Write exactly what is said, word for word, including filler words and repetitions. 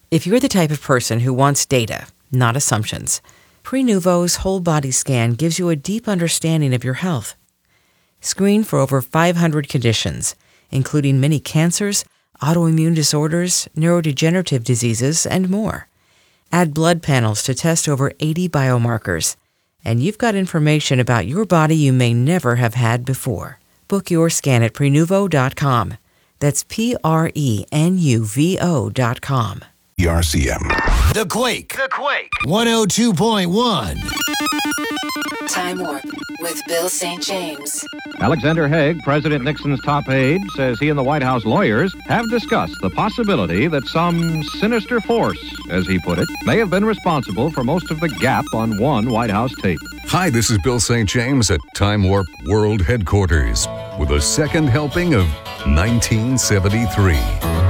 If you're the type of person who wants data, not assumptions, Prenuvo's whole body scan gives you a deep understanding of your health. Screen for over five hundred conditions, including many cancers, autoimmune disorders, neurodegenerative diseases, and more. Add blood panels to test over eighty biomarkers, and you've got information about your body you may never have had before. Book your scan at Prenuvo dot com. That's P R E N U V O dot com. E R C M. The Quake. The Quake. one oh two point one. Time Warp with Bill Saint James. Alexander Haig, President Nixon's top aide, says he and the White House lawyers have discussed the possibility that some sinister force, as he put it, may have been responsible for most of the gap on one White House tape. Hi, this is Bill Saint James at Time Warp World Headquarters with a second helping of nineteen seventy-three.